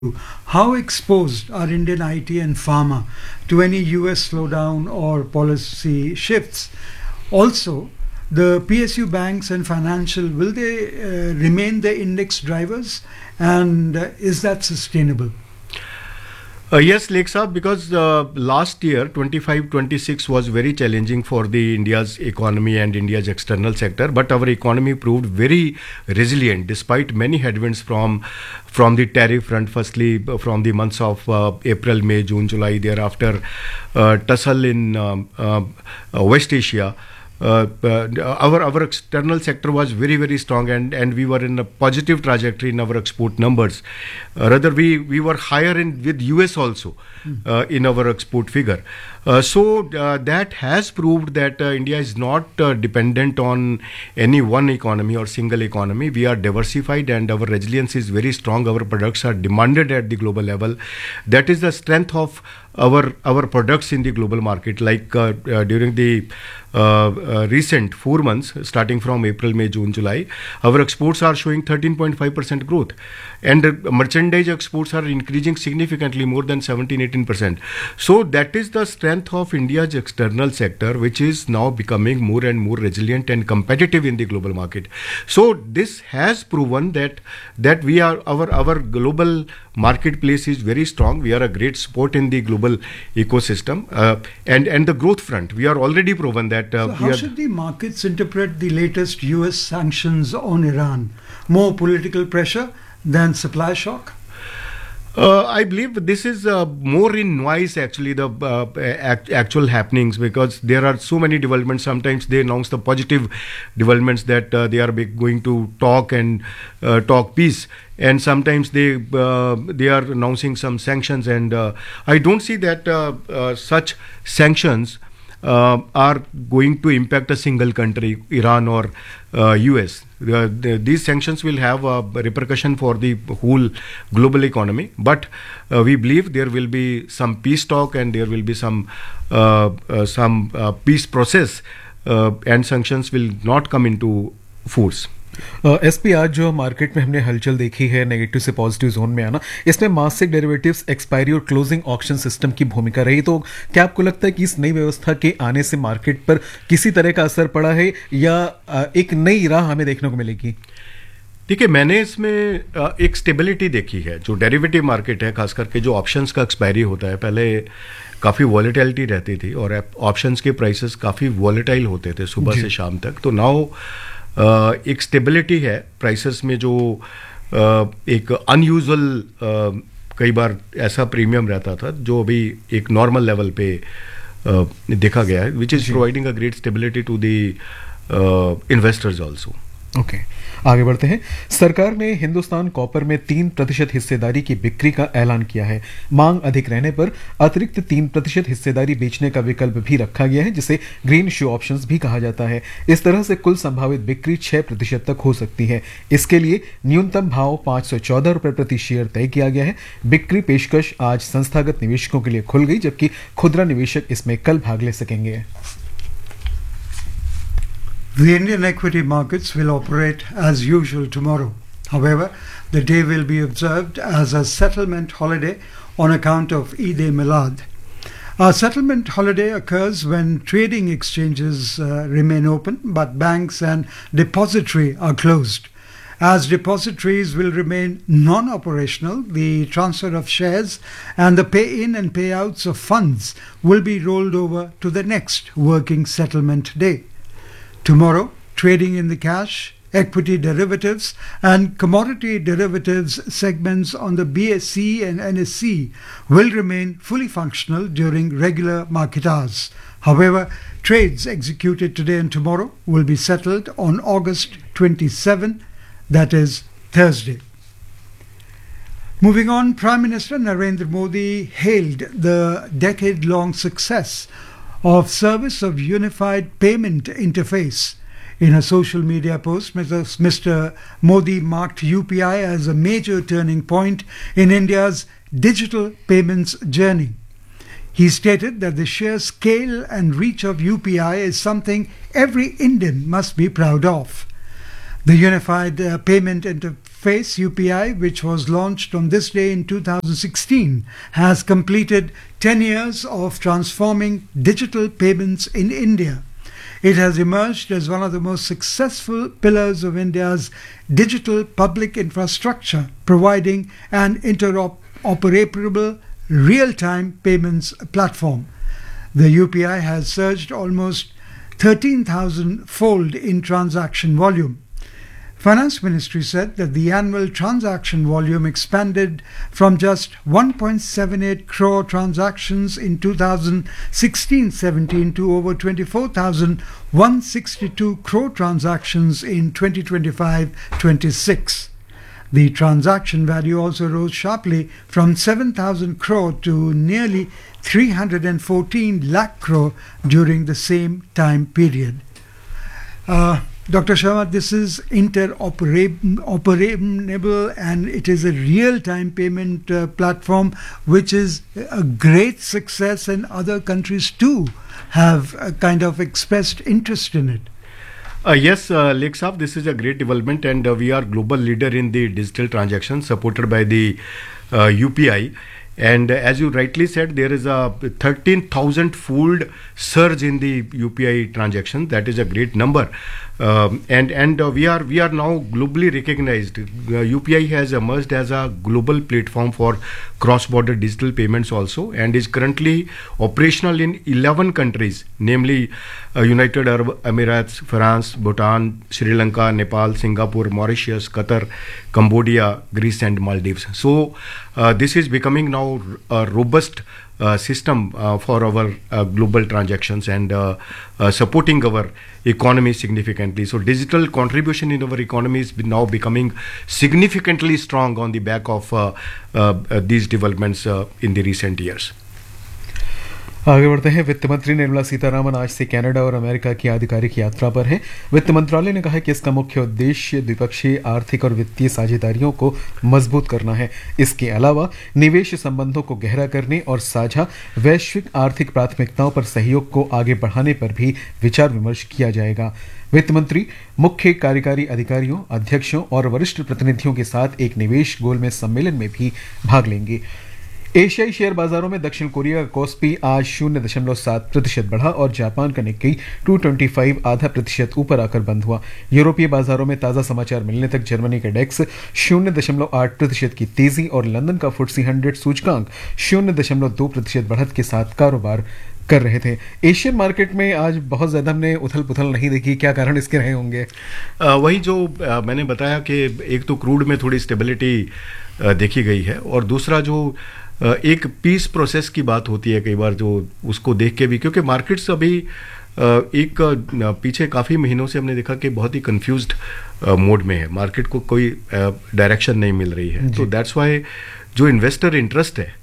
how exposed are Indian IT and pharma to any US slowdown or policy shifts? Also, the PSU banks and financial, will they remain the index drivers? And is that sustainable? Yes, Lake Saab, because last year, 25-26 was very challenging for the India's economy and India's external sector, but our economy proved very resilient despite many headwinds from the tariff front, firstly from the months of April, May, June, July, thereafter tussle in West Asia. Our external sector was very strong, and we were in a positive trajectory in our export numbers. Rather, we were higher with US also in our export figure. So that has proved that India is not dependent on any one economy or single economy. We are diversified and our resilience is very strong. Our products are demanded at the global level. That is the strength of our products in the global market. Like during the recent 4 months, starting from April, May, June, July, our exports are showing 13.5% growth, and merchandise exports are increasing significantly, more than 17-18%. So that is the strength of India's external sector, which is now becoming more and more resilient and competitive in the global market. So this has proven that we are our global marketplace is very strong. We are a great support in the global ecosystem, and the growth front, we are already proven that. So how should the markets interpret the latest US sanctions on Iran? More political pressure than supply shock? I believe this is more in noise, actually, the actual happenings, because there are so many developments. Sometimes they announce the positive developments that they are going to talk and talk peace, and sometimes they are announcing some sanctions, and I don't see that such sanctions are going to impact a single country, Iran or US. These sanctions will have a repercussion for the whole global economy, but we believe there will be some peace talk and there will be some peace process, and sanctions will not come into force. SP, आज जो market में हमने हलचल देखी है negative से positive zone में आना, इसमें मासिक डेरिवेटिव्स, एक्सपायरी और क्लोजिंग ऑक्शन सिस्टम की भूमिका रही, तो क्या आपको लगता है कि इस नई व्यवस्था के आने से मार्केट पर किसी तरह का असर पड़ा है या एक नई राह हमें देखने को मिलेगी? देखिए, मैंने इसमें एक स्टेबिलिटी देखी है। जो डेरिवेटिव मार्केट है, खास करके जो ऑप्शंस का एक्सपायरी होता है, पहले काफ़ी वॉलेटिलिटी रहती थी और ऑप्शंस के प्राइसेस काफ़ी वॉलेटाइल होते थे सुबह से शाम तक। तो नाउ एक स्टेबिलिटी है प्राइसेस में, जो एक अनयूजुअल कई बार ऐसा प्रीमियम रहता था जो अभी एक नॉर्मल लेवल पे देखा गया है, which is providing a great stability to the investors also. Okay, आगे बढ़ते हैं। सरकार ने हिंदुस्तान कॉपर में 3% हिस्सेदारी की बिक्री का ऐलान किया है। मांग अधिक रहने पर अतिरिक्त 3% हिस्सेदारी बेचने का विकल्प भी रखा गया है, जिसे ग्रीन शू ऑप्शंस भी कहा जाता है। इस तरह से कुल संभावित बिक्री 6% तक हो सकती है। इसके लिए न्यूनतम भाव 514 रुपए प्रति शेयर तय किया गया है। बिक्री पेशकश आज संस्थागत निवेशकों के लिए खुल गई, जबकि खुदरा निवेशक इसमें कल भाग ले सकेंगे। The Indian equity markets will operate as usual tomorrow. However, the day will be observed as a settlement holiday on account of Eid-e-Milad. A settlement holiday occurs when trading exchanges remain open, but banks and depository are closed. As depositories will remain non-operational, the transfer of shares and the pay-in and payouts of funds will be rolled over to the next working settlement day. Tomorrow, trading in the cash, equity derivatives and commodity derivatives segments on the BSE and NSE will remain fully functional during regular market hours. However, trades executed today and tomorrow will be settled on August 27, that is Thursday. Moving on, Prime Minister Narendra Modi hailed the decade-long success of Service of Unified Payment Interface. In a social media post, Mr. Modi marked UPI as a major turning point in India's digital payments journey. He stated that the sheer scale and reach of UPI is something every Indian must be proud of. The Unified Payment Interface Face UPI, which was launched on this day in 2016, has completed 10 years of transforming digital payments in India. It has emerged as one of the most successful pillars of India's digital public infrastructure, providing an interoperable real-time payments platform. The UPI has surged almost 13,000-fold in transaction volume. Finance Ministry said that the annual transaction volume expanded from just 1.78 crore transactions in 2016-17 to over 24,162 crore transactions in 2025-26. The transaction value also rose sharply from 7,000 crore to nearly 314 lakh crore during the same time period. Dr. Sharma, this is interoperable and it is a real-time payment platform which is a great success, and other countries too have kind of expressed interest in it. Yes, Lake Saab, this is a great development, and we are global leader in the digital transactions supported by the UPI. And as you rightly said, there is a 13,000-fold surge in the UPI transaction. That is a great number, and we are now globally recognized. UPI has emerged as a global platform for cross-border digital payments also, and is currently operational in 11 countries, namely United Arab Emirates, France, Bhutan, Sri Lanka, Nepal, Singapore, Mauritius, Qatar, Cambodia, Greece, and Maldives. So this is becoming now a robust system for our global transactions and supporting our economy significantly. So digital contribution in our economy is now becoming significantly strong on the back of these developments in the recent years. आगे बढ़ते हैं। वित्त मंत्री निर्मला सीतारामन आज से Canada और America की आधिकारिक यात्रा पर हैं। वित्त मंत्रालय ने कहा है कि इसका मुख्य उद्देश्य द्विपक्षीय आर्थिक और वित्तीय साझेदारियों को मजबूत करना है। इसके अलावा निवेश संबंधों को गहरा करने और साझा वैश्विक आर्थिक प्राथमिकताओं पर सहयोग को आगे बढ़ाने पर भी विचार विमर्श किया जाएगा। वित्त मंत्री मुख्य कार्यकारी अधिकारियों, अध्यक्षों और वरिष्ठ प्रतिनिधियों के साथ एक निवेश गोलमेज सम्मेलन में भी भाग लेंगे। एशियाई शेयर बाजारों में दक्षिण कोरिया का कोस्पी आज 0.7% बढ़ा और जापान का निक्केई 225 0.5% ऊपर आकर बंद हुआ। यूरोपीय बाजारों में ताज़ा समाचार मिलने तक जर्मनी का डेक्स 0.8% की तेजी और लंदन का FTSE 100 सूचकांक 0.2% बढ़त के साथ कारोबार कर रहे थे। एशियन मार्केट में आज बहुत ज्यादा हमने उथल पुथल नहीं देखी, क्या कारण इसके रहे होंगे? वही जो मैंने बताया कि एक तो क्रूड में थोड़ी स्टेबिलिटी देखी गई है, और दूसरा जो एक पीस प्रोसेस की बात होती है कई बार, जो उसको देख के भी, क्योंकि मार्केट्स अभी एक पीछे काफ़ी महीनों से हमने देखा कि बहुत ही कंफ्यूज्ड मोड में है, मार्केट को कोई डायरेक्शन नहीं मिल रही है। तो दैट्स वाई जो इन्वेस्टर इंटरेस्ट है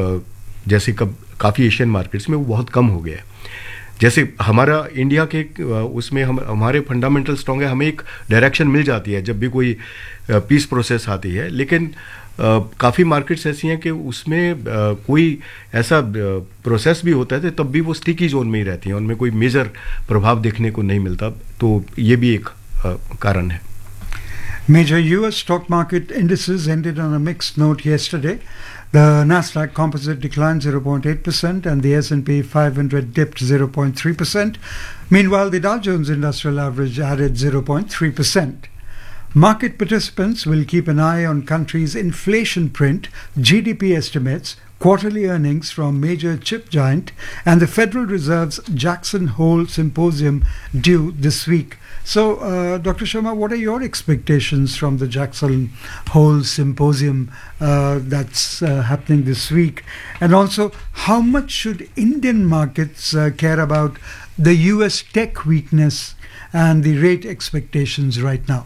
जैसे काफ़ी एशियन मार्केट्स में वो बहुत कम हो गया है। जैसे हमारा इंडिया के उसमें हमारे फंडामेंटल स्ट्रॉन्ग है, हमें एक डायरेक्शन मिल जाती है जब भी कोई पीस प्रोसेस आती है, लेकिन काफ़ी मार्केट्स ऐसी हैं कि उसमें कोई ऐसा प्रोसेस भी होता है तब भी वो स्टिकी जोन में ही रहती हैं, उनमें कोई मेजर प्रभाव देखने को नहीं मिलता। तो ये भी एक कारण है। Major US stock market indices ended on a mixed note yesterday. The Nasdaq Composite declined 0.8% and the S&P 500 dipped 0.3%. Meanwhile, the Dow Jones Industrial Average added 0.3%. Market participants will keep an eye on countries' inflation print, GDP estimates, quarterly earnings from major chip giant, and the Federal Reserve's Jackson Hole Symposium due this week. So, Dr. Sharma, what are your expectations from the Jackson Hole Symposium that's happening this week? And also, how much should Indian markets care about the US tech weakness and the rate expectations right now?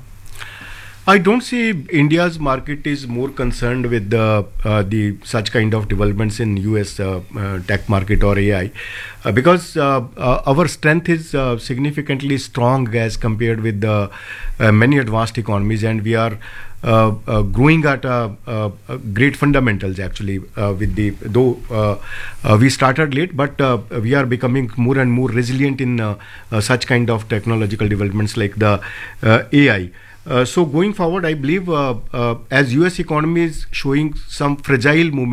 I don't see India's market is more concerned with the such kind of developments in US tech market or AI because our strength is significantly strong as compared with the many advanced economies, and we are growing at great fundamentals actually with the though we started late, but we are becoming more and more resilient in such kind of technological developments like the AI. So going forward, I believe as US economy is showing some fragile movement